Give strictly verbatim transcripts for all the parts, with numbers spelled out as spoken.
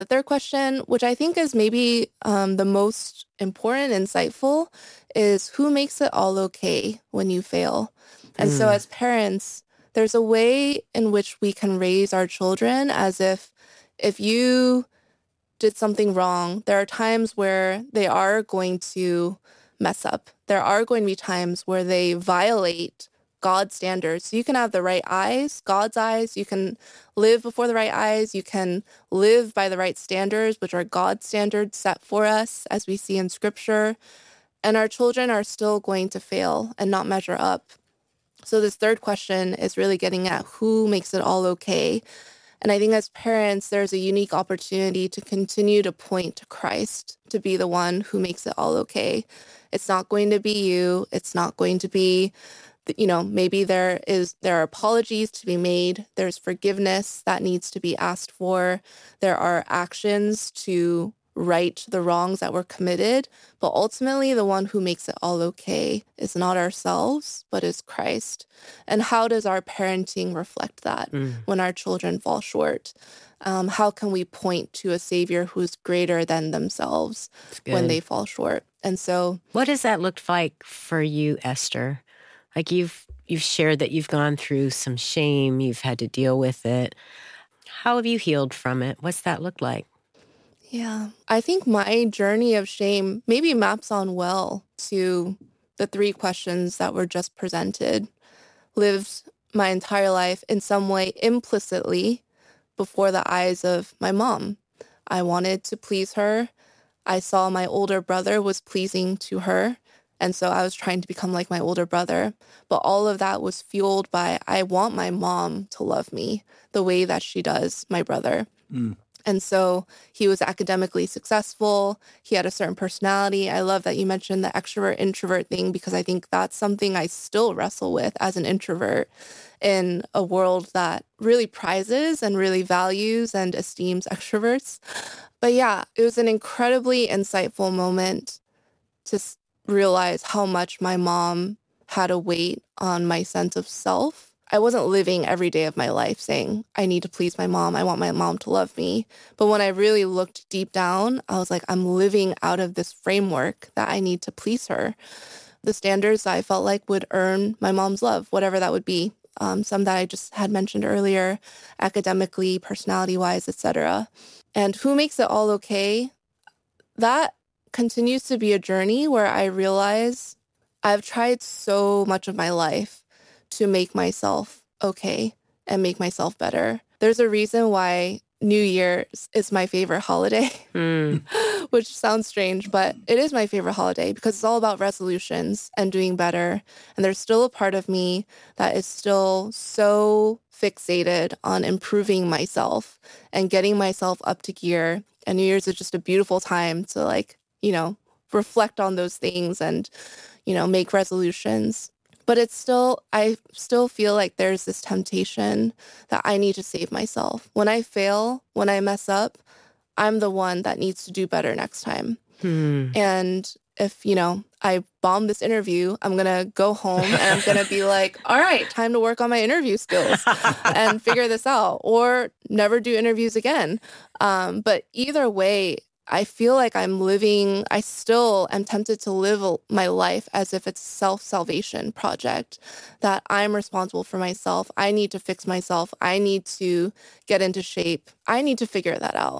third question, which I think is maybe um, the most important, insightful, is who makes it all okay when you fail? And so Mm. as parents, there's a way in which we can raise our children as if if you did something wrong, there are times where they are going to mess up. There are going to be times where they violate God's standards. So you can have the right eyes, God's eyes. You can live before the right eyes. You can live by the right standards, which are God's standards set for us, as we see in Scripture. And our children are still going to fail and not measure up. So this third question is really getting at who makes it all okay. And I think as parents, there's a unique opportunity to continue to point to Christ, to be the one who makes it all okay. It's not going to be you. It's not going to be, you know, maybe there is, there are apologies to be made. There's forgiveness that needs to be asked for. There are actions to right the wrongs that were committed. But ultimately, the one who makes it all okay is not ourselves, but is Christ. And how does our parenting reflect that Mm. when our children fall short? Um, how can we point to a Savior who's greater than themselves when they fall short? And so, what has that looked like for you, Esther? Like you've you've shared that you've gone through some shame, you've had to deal with it. How have you healed from it? What's that look like? yeah, I think my journey of shame maybe maps on well to the three questions that were just presented. Lived my entire life in some way implicitly before the eyes of my mom. I wanted to please her. I saw my older brother was pleasing to her. And so I was trying to become like my older brother. But all of that was fueled by, I want my mom to love me the way that she does my brother. Mm. And so he was academically successful. He had a certain personality. I love that you mentioned the extrovert-introvert thing because I think that's something I still wrestle with as an introvert in a world that really prizes and really values and esteems extroverts. But yeah, it was an incredibly insightful moment to s- realize how much my mom had a weight on my sense of self. I wasn't living every day of my life saying, I need to please my mom. I want my mom to love me. But when I really looked deep down, I was like, I'm living out of this framework that I need to please her. The standards I felt like would earn my mom's love, whatever that would be. Um, some that I just had mentioned earlier, academically, personality-wise, et cetera. And who makes it all okay? That continues to be a journey where I realize I've tried so much of my life to make myself okay and make myself better. There's a reason why New Year's is my favorite holiday, Mm. which sounds strange, but it is my favorite holiday because it's all about resolutions and doing better. And there's still a part of me that is still so fixated on improving myself and getting myself up to gear. And New Year's is just a beautiful time to, like, you know, reflect on those things and, you know, make resolutions. But it's still, I still feel like there's this temptation that I need to save myself. When I fail, when I mess up, I'm the one that needs to do better next time. Hmm. And if, you know, I bomb this interview, I'm going to go home and I'm going to be like, all right, time to work on my interview skills and figure this out, or never do interviews again. Um, but either way, I feel like I'm living, I still am tempted to live a- my life as if it's a self-salvation project, that I'm responsible for myself. I need to fix myself. I need to get into shape. I need to figure that out.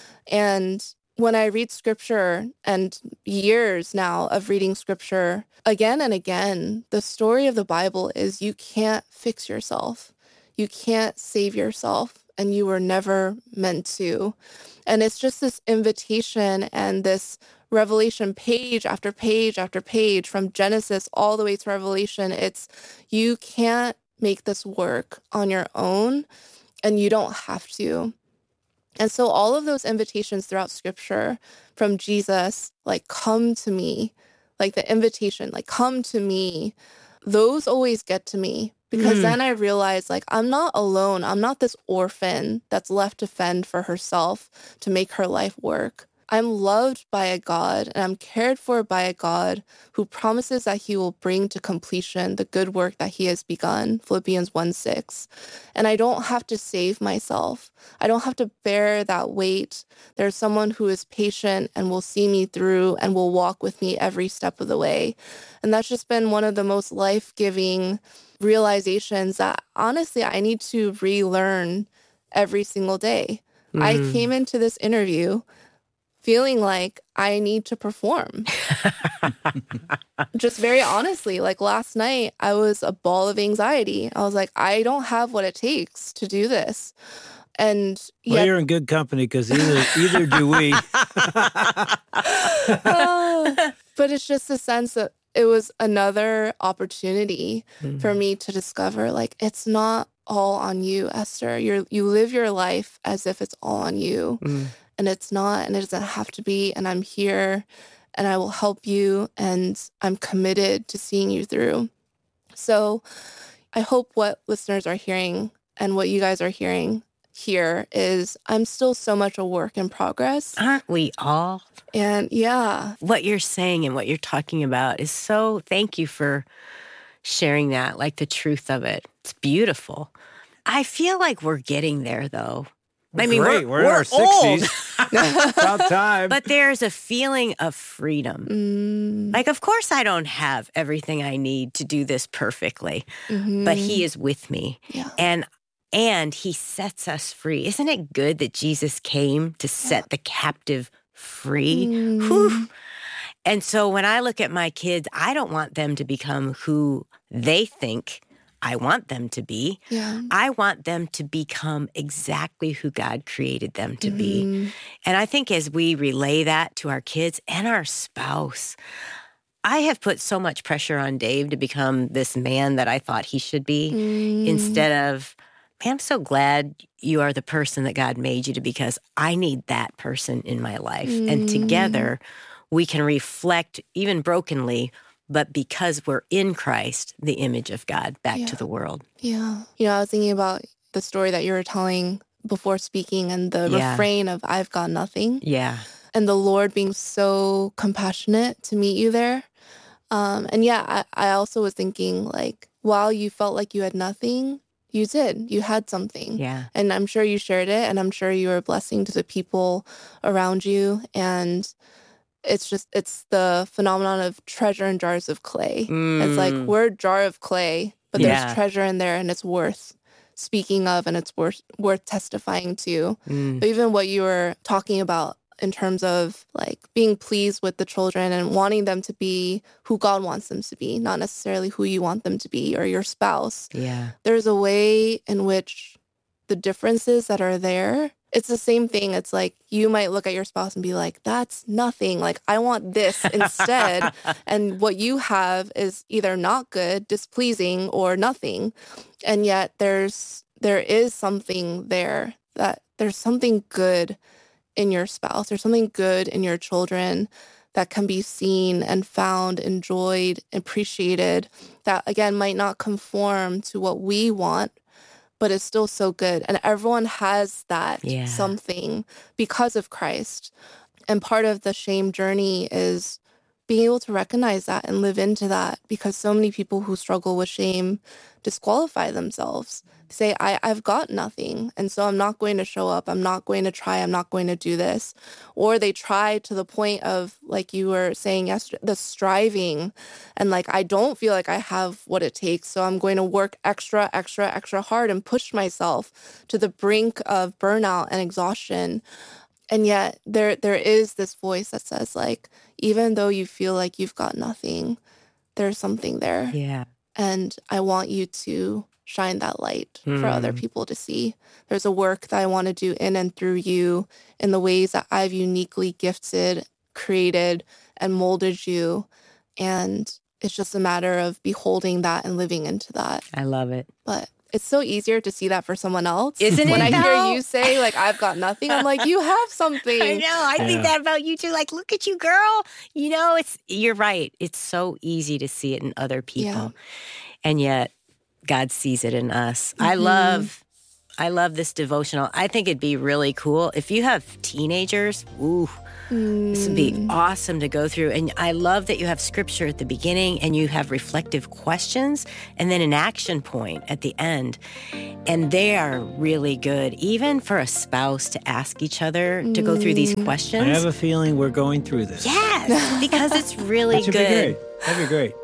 And when I read scripture, and years now of reading scripture again and again, the story of the Bible is you can't fix yourself. You can't save yourself, and you were never meant to. And it's just this invitation and this revelation, page after page after page, from Genesis all the way to Revelation. It's, you can't make this work on your own, and you don't have to. And so all of those invitations throughout scripture from Jesus, like, come to me, like the invitation, like, come to me, those always get to me. Because Mm. then I realize, like, I'm not alone. I'm not this orphan that's left to fend for herself to make her life work. I'm loved by a God and I'm cared for by a God who promises that he will bring to completion the good work that he has begun, Philippians one six. And I don't have to save myself. I don't have to bear that weight. There's someone who is patient and will see me through and will walk with me every step of the way. And that's just been one of the most life-giving realizations that honestly I need to relearn every single day. Mm. I came into this interview feeling like I need to perform. Just very honestly, like last night, I was a ball of anxiety. I was like, I don't have what it takes to do this. And well, yet, you're in good company because either, either do we. uh, but it's just a sense that it was another opportunity mm. for me to discover, like, it's not all on you, Esther. You're, you live your life as if it's all on you. Mm. And it's not, and it doesn't have to be. And I'm here and I will help you. And I'm committed to seeing you through. So I hope what listeners are hearing and what you guys are hearing here is I'm still so much a work in progress. Aren't we all? And yeah. What you're saying and what you're talking about is so, thank you for sharing that, like the truth of it. It's beautiful. I feel like we're getting there though. I mean, Great. we're, we're, we're in our sixties. About time. But there's a feeling of freedom. Mm. Like, of course, I don't have everything I need to do this perfectly, mm-hmm. but he is with me. Yeah. And and he sets us free. Isn't it good that Jesus came to set yeah. the captive free? Mm. Whew. And so when I look at my kids, I don't want them to become who they think I want them to be. Yeah. I want them to become exactly who God created them to mm-hmm. be. And I think as we relay that to our kids and our spouse, I have put so much pressure on Dave to become this man that I thought he should be mm. instead of, man, I'm so glad you are the person that God made you to be because I need that person in my life. Mm. And together we can reflect, even brokenly, but because we're in Christ, the image of God back yeah. to the world. Yeah. You know, I was thinking about the story that you were telling before speaking and the yeah. refrain of I've got nothing. Yeah. And the Lord being so compassionate to meet you there. Um, and yeah, I, I also was thinking like, while you felt like you had nothing, you did. You had something. Yeah. And I'm sure you shared it. And I'm sure you were a blessing to the people around you. And it's just, it's the phenomenon of treasure in jars of clay. Mm. It's like, we're a jar of clay, but yeah. there's treasure in there and it's worth speaking of and it's worth worth testifying to. Mm. But even what you were talking about in terms of like being pleased with the children and wanting them to be who God wants them to be, not necessarily who you want them to be or your spouse. Yeah. There's a way in which the differences that are there, it's the same thing. It's like you might look at your spouse and be like, that's nothing. Like, I want this instead. And what you have is either not good, displeasing, or nothing. And yet there's there is something there, that there's something good in your spouse. There's something good in your children that can be seen and found, enjoyed, appreciated, that, again, might not conform to what we want, but it's still so good. And everyone has that yeah. something because of Christ. And part of the shame journey is being able to recognize that and live into that, because so many people who struggle with shame disqualify themselves. They say, I, I've got nothing, and so I'm not going to show up. I'm not going to try. I'm not going to do this. Or they try to the point of, like you were saying yesterday, the striving, and like, I don't feel like I have what it takes, so I'm going to work extra, extra, extra hard and push myself to the brink of burnout and exhaustion. And yet there there is this voice that says, like, even though you feel like you've got nothing, there's something there. Yeah. And I want you to shine that light mm. for other people to see. There's a work that I want to do in and through you in the ways that I've uniquely gifted, created, and molded you. And it's just a matter of beholding that and living into that. I love it. But it's so easier to see that for someone else. Isn't when it? When I though? hear you say, like, I've got nothing, I'm like, you have something. I know. I yeah. think that about you too. Like, look at you, girl. You know, it's you're right. It's so easy to see it in other people. Yeah. And yet God sees it in us. Mm-hmm. I love I love this devotional. I think it'd be really cool if you have teenagers. Ooh, mm. This would be awesome to go through. And I love that you have scripture at the beginning and you have reflective questions and then an action point at the end. And they are really good, even for a spouse to ask each other mm. to go through these questions. I have a feeling we're going through this. Yes, because it's really that should good. Be great. That'd be great.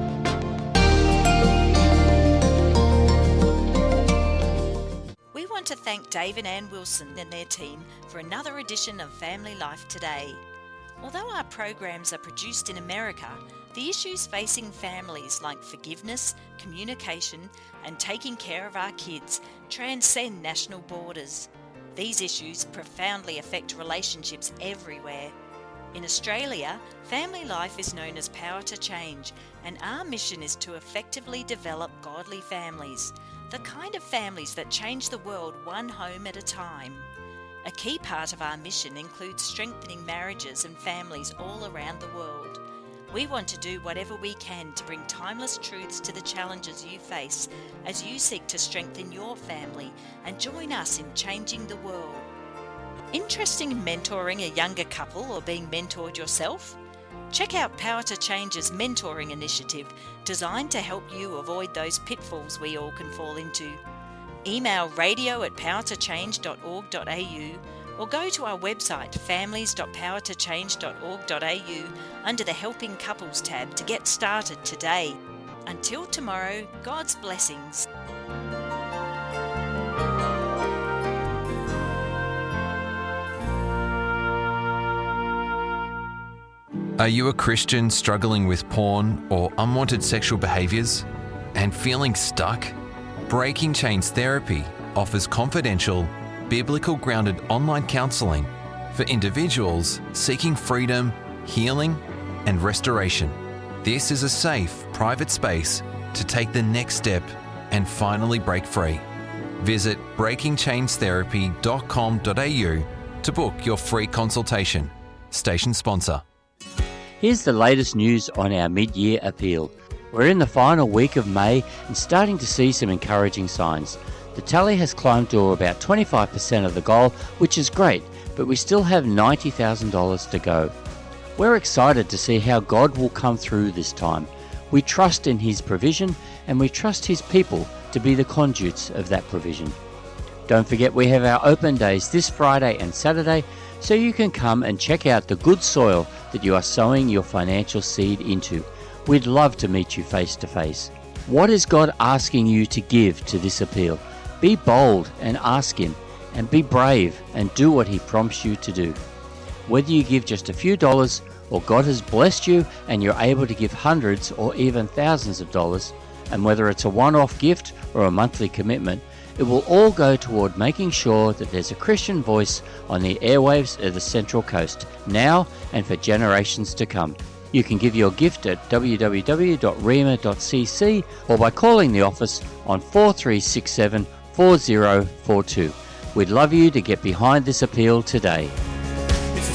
To thank Dave and Ann Wilson and their team for another edition of Family Life Today. Although our programs are produced in America, the issues facing families like forgiveness, communication, and taking care of our kids transcend national borders. These issues profoundly affect relationships everywhere. In Australia, Family Life is known as Power to Change, and our mission is to effectively develop godly families. The kind of families that change the world one home at a time. A key part of our mission includes strengthening marriages and families all around the world. We want to do whatever we can to bring timeless truths to the challenges you face as you seek to strengthen your family and join us in changing the world. Interested in mentoring a younger couple or being mentored yourself? Check out Power to Change's mentoring initiative designed to help you avoid those pitfalls we all can fall into. Email radio at power to change dot org dot a u or go to our website families dot power to change dot org dot a u under the Helping Couples tab to get started today. Until tomorrow, God's blessings. Are you a Christian struggling with porn or unwanted sexual behaviours and feeling stuck? Breaking Chains Therapy offers confidential, biblical-grounded online counselling for individuals seeking freedom, healing, and restoration. This is a safe, private space to take the next step and finally break free. Visit breaking chains therapy dot com dot a u to book your free consultation. Station sponsor. Here's the latest news on our mid-year appeal. We're in the final week of May and starting to see some encouraging signs. The tally has climbed to about twenty-five percent of the goal, which is great, but we still have ninety thousand dollars to go. We're excited to see how God will come through this time. We trust in His provision and we trust His people to be the conduits of that provision. Don't forget we have our open days this Friday and Saturday, so you can come and check out the good soil that you are sowing your financial seed into. We'd love to meet you face to face. What is God asking you to give to this appeal? Be bold and ask Him, and be brave and do what He prompts you to do. Whether you give just a few dollars or God has blessed you and you're able to give hundreds or even thousands of dollars, and whether it's a one-off gift or a monthly commitment, it will all go toward making sure that there's a Christian voice on the airwaves of the Central Coast, now and for generations to come. You can give your gift at w w w dot rhema dot c c or by calling the office on four three six seven, four zero four two. We'd love you to get behind this appeal today.